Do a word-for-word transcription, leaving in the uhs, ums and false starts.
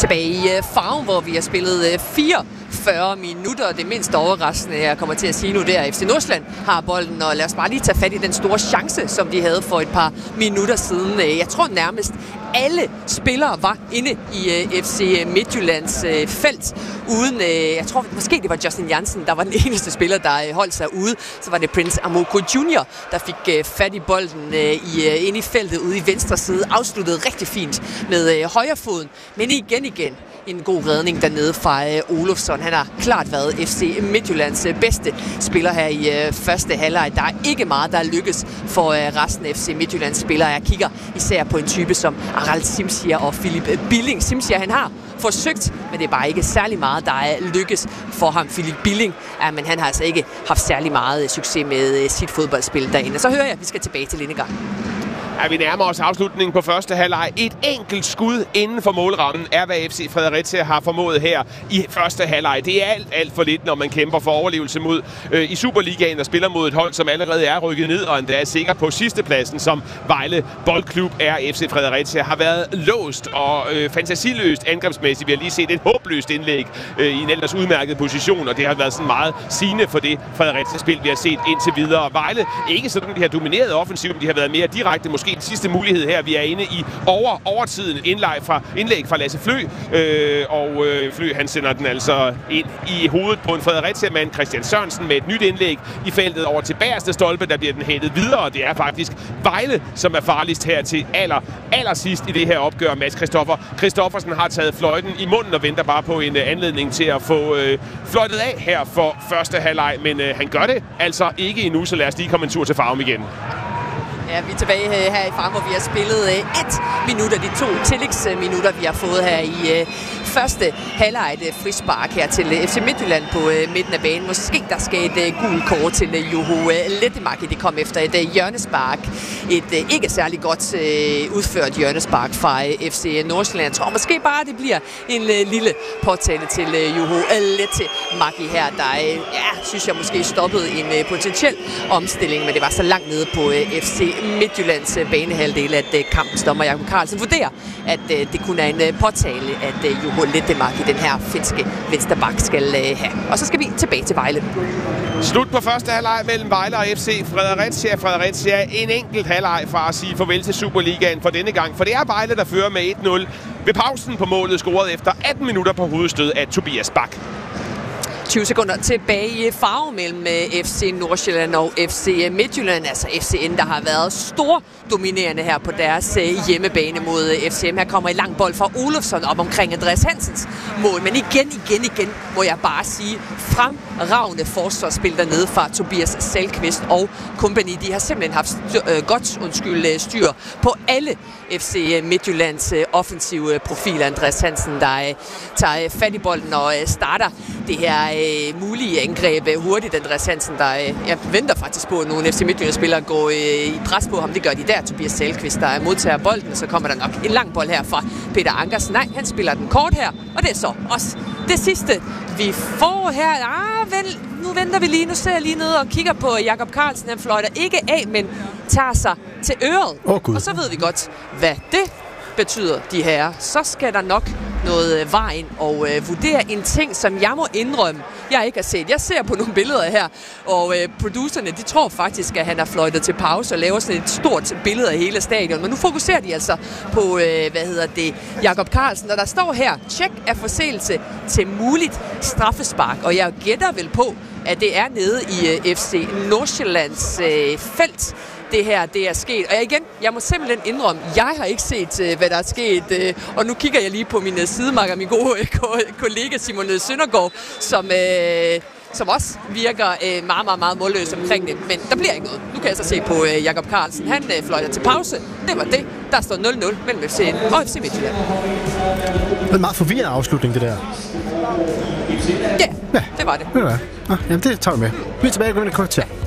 tilbage i Farum, hvor vi har spillet fireogfyrre minutter. Det mindst overraskende, jeg kommer til at sige nu, det er, at F C Nordsjælland har bolden, og lad os bare lige tage fat i den store chance, som de havde for et par minutter siden. Jeg tror nærmest alle spillere var inde i F C Midtjyllands felt, uden, jeg tror måske det var Justin Jansen, der var den eneste spiller, der holdt sig ude. Så var det Prince Amoako junior, der fik fat i bolden i, inde i feltet ude i venstre side, afsluttede rigtig fint med højrefoden, men igen igen en god redning dernede fra Olofsson. Han har klart været F C Midtjyllands bedste spiller her i første halvleg. Der er ikke meget, der lykkes for resten af F C Midtjyllands spillere. Jeg kigger især på en type som Aral Simsier og Philip Billing. Simsier, han har forsøgt, men det er bare ikke særlig meget, der er lykkes for ham. Philip Billing, ja, men han har altså ikke haft særlig meget succes med sit fodboldspil derinde. Så hører jeg, at vi skal tilbage til Lindegaard. Ja, vi nærmer os afslutningen på første halvleg. Et enkelt skud inden for målrammen er, hvad F C Fredericia har formået her i første halvleg. Det er alt, alt for lidt, når man kæmper for overlevelse mod øh, i Superligaen og spiller mod et hold, som allerede er rykket ned, og endda er sikker på sidstepladsen, som Vejle Boldklub er. F C Fredericia har været låst og øh, fantasiløst angrebsmæssigt. Vi har lige set et håbløst indlæg øh, i en ellers udmærket position, og det har været sådan meget sigende for det Fredericia-spil, vi har set indtil videre. Vejle ikke sådan, de har domineret offensivt, de har været mere direkte, måske den sidste mulighed her. Vi er inde i over overtiden. Indlæg fra, indlæg fra Lasse Flø, øh, og øh, Flø han sender den altså ind i hovedet på en Fredericia-mand, Christian Sørensen, med et nyt indlæg i feltet over til bagerste stolpe. Der bliver den hættet videre. Det er faktisk Vejle, som er farligst her til aller, aller sidst i det her opgør. Mads Christoffer Christoffersen har taget fløjten i munden og venter bare på en uh, anledning til at få øh, fløjtet af her for første halvleg, men øh, han gør det altså ikke endnu, så lad os lige komme en tur til Farum igen. Ja, vi er tilbage her i Farum, hvor vi har spillet et minut af de to tillægsminutter, vi har fået her i første halvleg. Et frispark her til F C Midtjylland på midten af banen. Måske der skal et gult kort til Juho Lettmark. Det kom efter et hjørnespark. Et ikke særlig godt udført hjørnespark fra F C Nordsjælland. Jeg tror måske bare, det bliver en lille påtale til Juho Lettmark her, der, ja, synes jeg måske stoppede en potentiel omstilling, men det var så langt nede på F C Midtjyllands banehalvdel, at kampens dommer Jakob Carlsen vurderer, at det kun er en påtale, at Juho Lettmark i den her finske vensterbak skal have. Og så skal vi tilbage til Vejle. Slut på første halvleg mellem Vejle og F C Fredericia. Fredericia en enkelt halvleg fra at sige farvel til Superligaen for denne gang, for det er Vejle, der fører med et nul. Ved pausen på målet scoret efter atten minutter på hovedstød af Tobias Bak. tyve sekunder tilbage i Farum mellem F C Nordsjælland og F C Midtjylland. Altså F C N, der har været stor dominerende her på deres hjemmebane mod F C M. Her kommer en lang bold fra Olofsson op omkring Andreas Hansens mål. Men igen, igen, igen må jeg bare sige, fremragende forsvarsspil dernede fra Tobias Salkvist og company. De har simpelthen haft styr, øh, godt undskyld, styr på alle F C Midtjyllands øh, offensive profiler. Andreas Hansen, der øh, tager fat i bolden og øh, starter det her øh, mulige angreb øh, hurtigt. Andreas Hansen, der øh, jeg venter faktisk på, at nogle F C Midtjylland-spillere går øh, i pres på ham. Det gør de der. Tobias Salkvist, der modtager bolden, og så kommer der nok en lang bold her fra Peter Ankersen. Nej, han spiller den kort her, og det er så også det sidste, vi får her. Ah, vel, nu venter vi lige. Nu ser jeg lige ned og kigger på Jakob Carlsen. Han fløjter ikke af, men tager sig til øret. Oh, Gud. Og så ved vi godt, hvad det betyder, de her. Så skal der nok noget var ind og øh, vurdere en ting, som jeg må indrømme, jeg ikke har set. Jeg ser på nogle billeder her, og øh, producerne, de tror faktisk, at han har fløjtet til pause og laver sådan et stort billede af hele stadion. Men nu fokuserer de altså på, øh, hvad hedder det, Jakob Carlsen, og der står her, tjek af forseelse til muligt straffespark. Og jeg gætter vel på, at det er nede i øh, F C Nordsjællands øh, felt, det her, det er sket. Og igen, jeg må simpelthen indrømme, jeg har ikke set, øh, hvad der er sket. Øh, og nu kigger jeg lige på min øh, sidemakker, min gode øh, kollega Simon Søndergaard, som, øh, som også virker øh, meget, meget, meget målløs omkring det. Men der bliver ikke noget. Nu kan jeg så se på øh, Jakob Carlsen. Han øh, fløjter til pause. Det var det. Der står nul nul mellem F C N og F C Midtjylland. Det er en meget forvirrende afslutning, det der. Ja, ja, det var det. Det var det. Nå, jamen, det tager vi med. Vi er tilbage i et kvarter.